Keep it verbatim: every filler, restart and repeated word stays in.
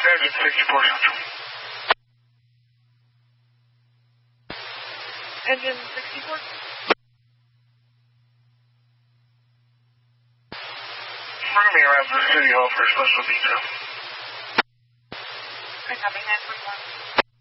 Engine sixty-four Central. Engine sixty-four? Bring me around to the City Hall for a special detail. I copy nine forty-one.